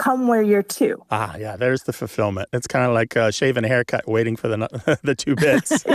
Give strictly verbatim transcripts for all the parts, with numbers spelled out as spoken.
come where you're two. Ah, yeah, there's the fulfillment. It's kind of like uh, shaving a haircut, waiting for the the two bits.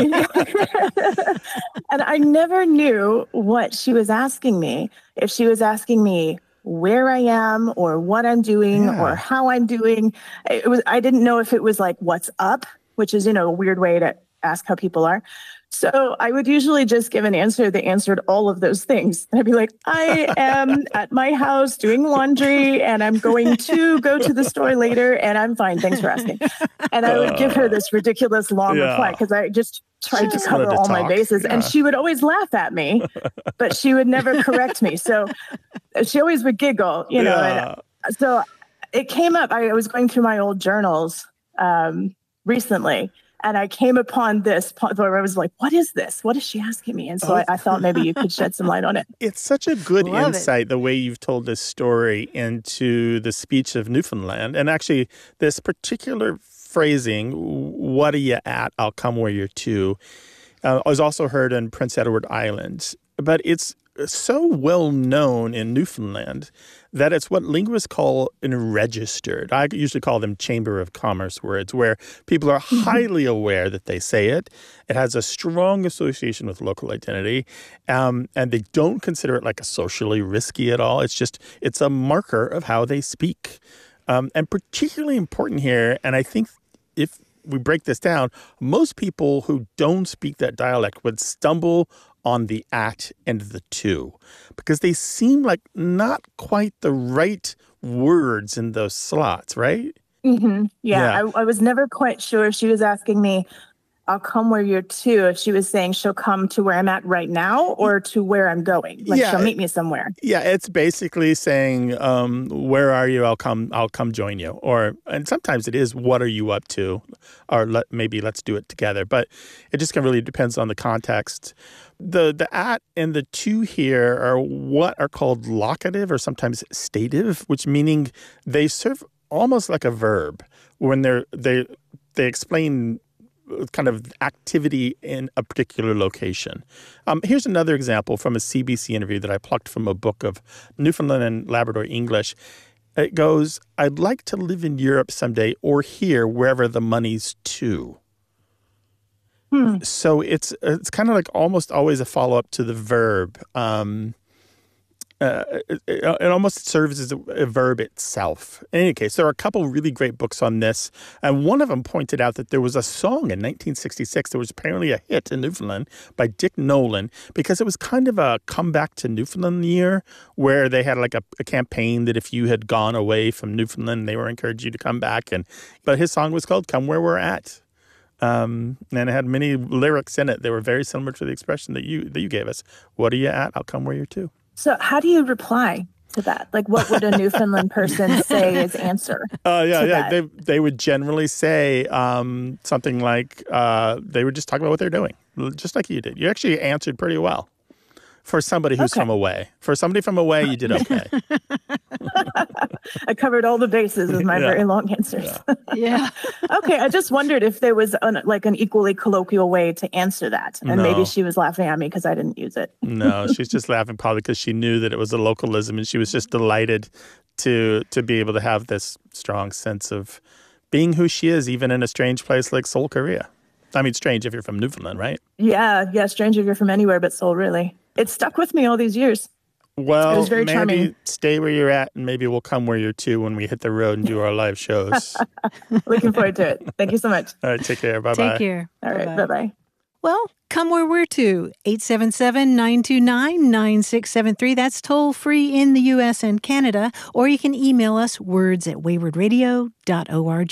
And I never knew what she was asking me. If she was asking me where I am or what I'm doing Yeah. or how I'm doing. It was I didn't know if it was like what's up, which is, you know, a weird way to ask how people are. So I would usually just give an answer that answered all of those things. And I'd be like, I am at my house doing laundry and I'm going to go to the store later and I'm fine. Thanks for asking. And I would give her this ridiculous long Yeah. reply because I just tried just to cover wanted to all my talk. bases. Yeah. And she would always laugh at me, but she would never correct me. So she always would giggle, you know. Yeah. And so it came up. I was going through my old journals um, recently. And I came upon this part where I was like, what is this? What is she asking me? And so Oh. I, I thought maybe you could shed some light on it. It's such a good Love it. insight, the way you've told this story into the speech of Newfoundland. And actually, this particular phrasing, what are you at? I'll come where you're to, uh, was also heard in Prince Edward Island. But it's so well known in Newfoundland that it's what linguists call an registered. I usually call them Chamber of Commerce words, where people are highly aware that they say it. It has a strong association with local identity, um, and they don't consider it like a socially risky at all. It's just, it's a marker of how they speak. Um, and particularly important here, and I think if we break this down, most people who don't speak that dialect would stumble on the at and the to, because they seem like not quite the right words in those slots, right? Mm-hmm. Yeah, Yeah. I, I was never quite sure if she was asking me, I'll come where you're to, if she was saying she'll come to where I'm at right now or to where I'm going. Like Yeah. she'll meet me somewhere. Yeah, it's basically saying, um, where are you? I'll come I'll come join you. Or, and sometimes it is, what are you up to? Or let, maybe let's do it together. But it just kind of really depends on the context. The the at and the to here are what are called locative or sometimes stative, which meaning they serve almost like a verb when they're they they explain kind of activity in a particular location. Um, here's another example from a C B C interview that I plucked from a book of Newfoundland and Labrador English. It goes, I'd like to live in Europe someday or here, wherever the money's to. Hmm. So it's it's kind of like almost always a follow-up to the verb. Um, uh, it, it almost serves as a, a verb itself. In any case, there are a couple really great books on this. And one of them pointed out that there was a song in nineteen sixty-six that was apparently a hit in Newfoundland by Dick Nolan, because it was kind of a comeback to Newfoundland year where they had like a, a campaign that if you had gone away from Newfoundland, they were encouraging you to come back. And but his song was called Come Where We're At. Um, and it had many lyrics in it that were very similar to the expression that you that you gave us. What are you at? I'll come where you're to. So how do you reply to that? Like what would a Newfoundland person say as answer? Uh, yeah, to yeah. that? They they would generally say um, something like uh, they would just talk about what they're doing, just like you did. You actually answered pretty well for somebody who's Okay. from away. For somebody from away, you did okay. I covered all the bases with my Yeah. very long answers. Yeah. Okay, I just wondered if there was an, like an equally colloquial way to answer that. And No. maybe she was laughing at me because I didn't use it. No, she's just laughing probably because she knew that it was a localism, and she was just delighted to to be able to have this strong sense of being who she is, even in a strange place like Seoul, Korea. I mean, strange if you're from Newfoundland, right? Yeah, yeah, strange if you're from anywhere but Seoul, really. It stuck with me all these years. Well, It was very maybe charming. stay where you're at, and maybe we'll come where you're to when we hit the road and do our live shows. Looking forward to it. Thank you so much. All right, take care. Bye-bye. Take care. All right, Bye-bye. bye-bye. Well, come where we're to. eight seven seven, nine two nine, nine six seven three. That's toll free in the U S and Canada. Or you can email us words at wayward radio dot org.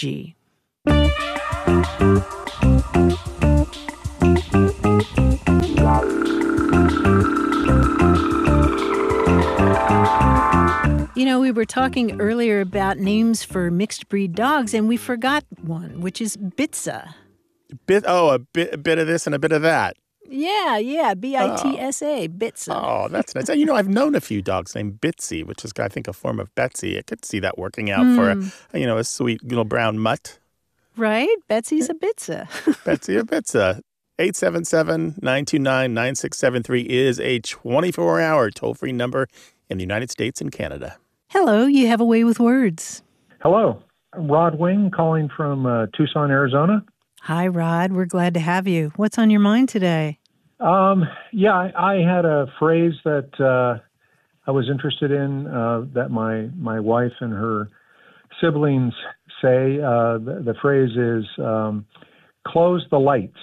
You know, we were talking earlier about names for mixed breed dogs, and we forgot one, which is Bitsa. Bit oh, a bit a bit of this and a bit of that. Yeah, yeah, B I T S A, Bitsa. Oh, that's nice. You know, I've known a few dogs named Bitsy, which is, I think, a form of Betsy. I could see that working out for a, you know, a sweet little brown mutt. Right? Betsy's a Bitsa. Betsy or Bitsa. eight seven seven, nine two nine, nine six seven three is a twenty-four hour toll-free number in the United States and Canada. Hello, you have a way with words. Hello. Rod Wing calling from uh, Tucson, Arizona. Hi, Rod. We're glad to have you. What's on your mind today? Um, yeah, I, I had a phrase that uh, I was interested in uh, that my, my wife and her siblings say. Uh, the, the phrase is um, close the lights.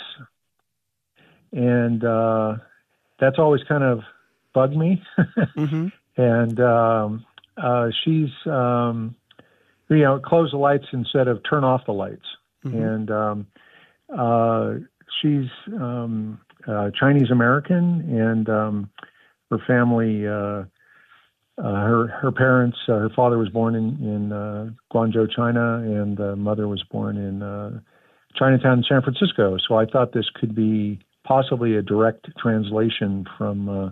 And uh, that's always kind of bugged me. mm-hmm. And um, uh, she's, um, you know, close the lights instead of turn off the lights. Mm-hmm. And um, uh, she's um, uh, Chinese American, and um, her family, uh, uh, her her parents, uh, her father was born in in uh, Guangzhou, China, and the mother was born in uh, Chinatown, San Francisco. So I thought this could be possibly a direct translation from uh,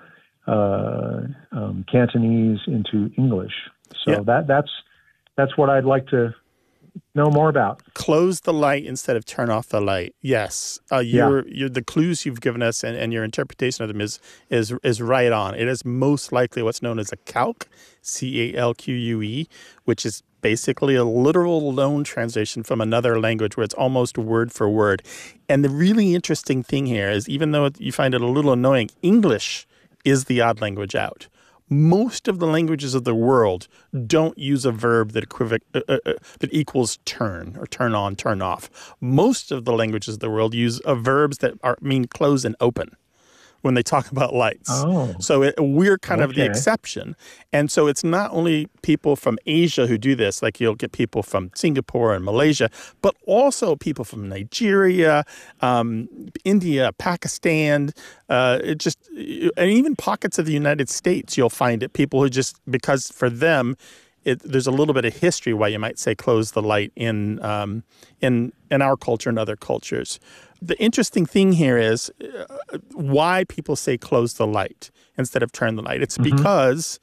uh, um, Cantonese into English. So yeah. that that's that's what I'd like to know more about. Close the light instead of turn off the light. Yes, uh, your, yeah. your the clues you've given us and, and your interpretation of them is is is right on. It is most likely what's known as a calque, C A L Q U E, which is basically a literal loan translation from another language where it's almost word for word. And the really interesting thing here is, even though you find it a little annoying, English is the odd language out. Most of the languages of the world don't use a verb that equivoc- uh, uh, uh, that equals turn or turn on, turn off. Most of the languages of the world use uh, verbs that are mean close and open when they talk about lights. Oh, so it, we're kind okay. of the exception. And so it's not only people from Asia who do this, like you'll get people from Singapore and Malaysia, but also people from Nigeria, um, India, Pakistan, uh, it just, and even pockets of the United States, you'll find it. People who just, because for them, It, there's a little bit of history why you might say close the light in um, in in our culture and other cultures. The interesting thing here is uh, why people say close the light instead of turn the light. It's mm-hmm. because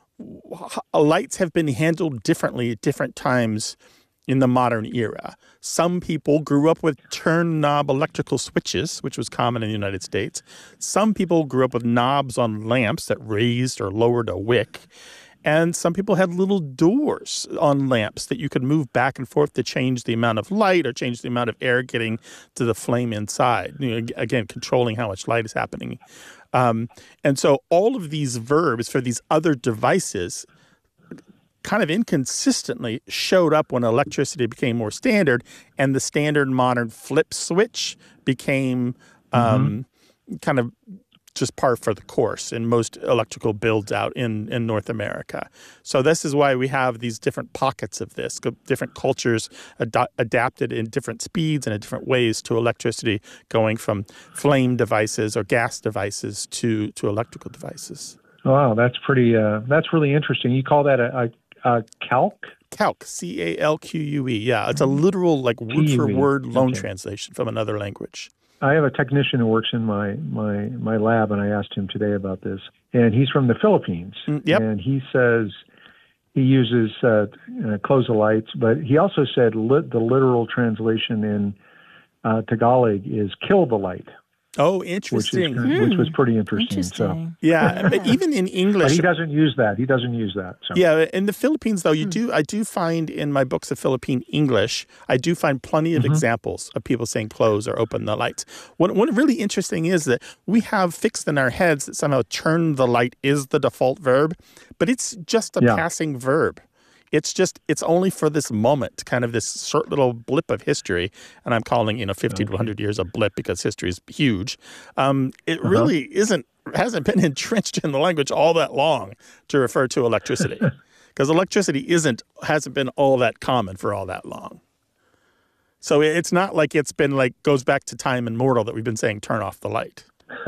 lights have been handled differently at different times in the modern era. Some people grew up with turn knob electrical switches, which was common in the United States. Some people grew up with knobs on lamps that raised or lowered a wick. And some people had little doors on lamps that you could move back and forth to change the amount of light or change the amount of air getting to the flame inside. You know, again, controlling how much light is happening. Um, and so all of these verbs for these other devices kind of inconsistently showed up when electricity became more standard, and the standard modern flip switch became um, mm-hmm. kind of just par for the course in most electrical builds out in, in North America. So this is why we have these different pockets of this, different cultures ad- adapted in different speeds and in different ways to electricity, going from flame devices or gas devices to, to electrical devices. Wow, that's pretty, uh, that's really interesting. You call that a, a, a calque? Calque, C A L Q U E. Yeah, it's a literal, like, word-for-word loan okay. translation from another language. I have a technician who works in my, my, my lab, and I asked him today about this. And he's from the Philippines. Mm, yep. And he says he uses uh, uh, close the lights, but he also said lit, the literal translation in uh, Tagalog is kill the light. Oh, interesting. Which, is, hmm. which was pretty interesting. interesting. So yeah, but even in English, but he doesn't use that. He doesn't use that. So. Yeah, in the Philippines, though, you hmm. do. I do find in my books of Philippine English, I do find plenty of mm-hmm. examples of people saying close or open the lights. What what really interesting is that we have fixed in our heads that somehow turn the light is the default verb, but it's just a yeah. passing verb. It's just, it's only for this moment, kind of this short little blip of history. And I'm calling, you know, fifty okay. to one hundred years a blip because history is huge. Um, it uh-huh. really isn't, hasn't been entrenched in the language all that long to refer to electricity. Because electricity isn't, hasn't been all that common for all that long. So it's not like it's been like, goes back to time immortal that we've been saying turn off the light.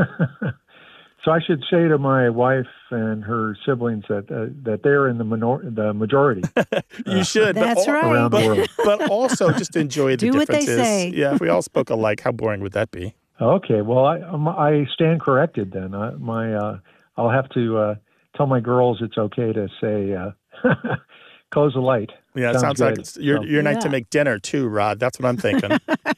So I should say to my wife and her siblings that uh, that they're in the minor- the majority. You uh, should. That's but, right. Around but, the world. But also just enjoy the Do differences. what they say. Yeah, if we all spoke alike, how boring would that be? Okay, well, I um, I stand corrected then. I, my uh, I'll have to uh, tell my girls it's okay to say uh, close the light. Yeah, it sounds, sounds like it's your, so, your night yeah. to make dinner too, Rod. That's what I'm thinking.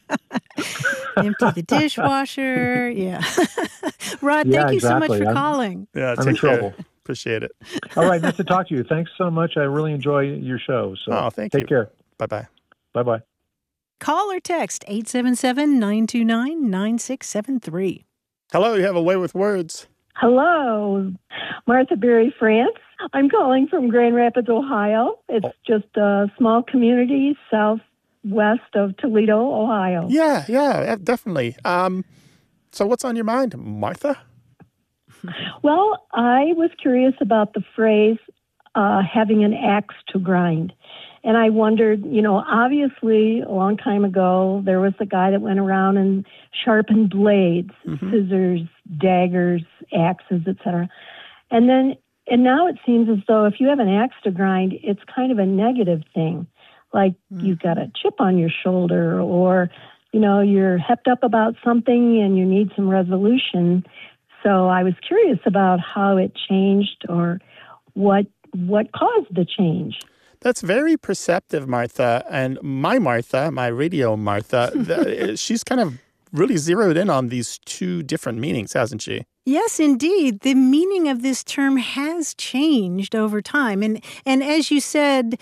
Empty the dishwasher. Yeah. Rod, yeah, thank you exactly. so much for I'm, calling. Yeah, I'm take in care. trouble. appreciate it. All right, nice to talk to you. Thanks so much. I really enjoy your show. So oh, thank take you. care. Bye-bye. Bye-bye. Call or text eight seven seven, nine two nine, nine six seven three. Hello, you have a way with words. Hello, Martha Berry France. I'm calling from Grand Rapids, Ohio. It's oh. just a small community southwest of Toledo, Ohio. Yeah, yeah, definitely. Um, so what's on your mind, Martha? Well, I was curious about the phrase uh, having an axe to grind. And I wondered, you know, obviously a long time ago, there was a guy that went around and sharpened blades, mm-hmm. scissors, daggers, axes, et cetera. And then, and now it seems as though if you have an axe to grind, it's kind of a negative thing. Like mm-hmm. you've got a chip on your shoulder, or, you know, you're hepped up about something and you need some resolution. So I was curious about how it changed, or what what caused the change. That's very perceptive, Martha. And my Martha, my radio Martha, the, she's kind of really zeroed in on these two different meanings, hasn't she? Yes, indeed. The meaning of this term has changed over time. And and as you said,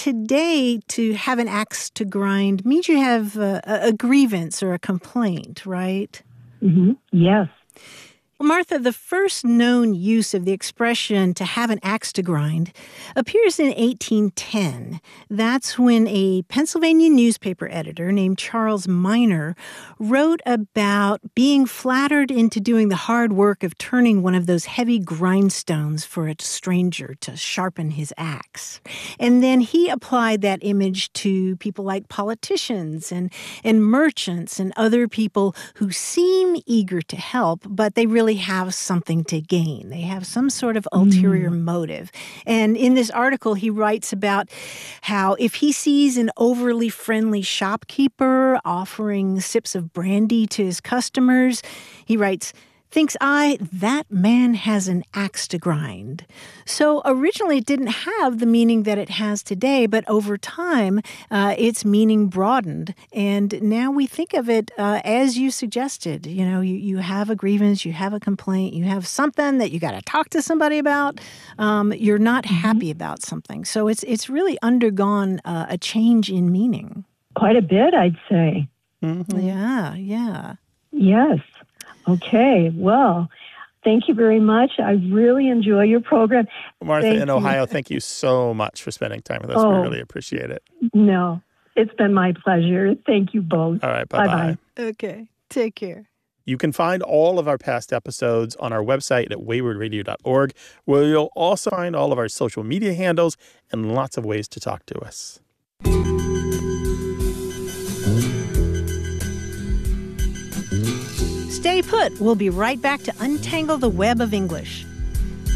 today to have an axe to grind means you have a, a grievance or a complaint, right? Mm-hmm. Yes. Martha, the first known use of the expression to have an axe to grind appears in eighteen ten. That's when a Pennsylvania newspaper editor named Charles Miner wrote about being flattered into doing the hard work of turning one of those heavy grindstones for a stranger to sharpen his axe. And then he applied that image to people like politicians and, and merchants and other people who seem eager to help, but they really have something to gain. They have some sort of ulterior mm. motive. And in this article, he writes about how if he sees an overly friendly shopkeeper offering sips of brandy to his customers, he writes, "Thinks I, that man has an axe to grind." So originally it didn't have the meaning that it has today, but over time uh, its meaning broadened. And now we think of it uh, as you suggested. You know, you, you have a grievance, you have a complaint, you have something that you got to talk to somebody about. Um, you're not mm-hmm. happy about something. So it's, it's really undergone uh, a change in meaning. Quite a bit, I'd say. Mm-hmm. Yeah, yeah. Yes. Okay, well, thank you very much. I really enjoy your program. Martha thank in you. Ohio, thank you so much for spending time with us. Oh, we really appreciate it. No, it's been my pleasure. Thank you both. All right, bye-bye. Bye-bye. Okay, take care. You can find all of our past episodes on our website at wayward radio dot org, where you'll also find all of our social media handles and lots of ways to talk to us. Stay put. We'll be right back to untangle the web of English.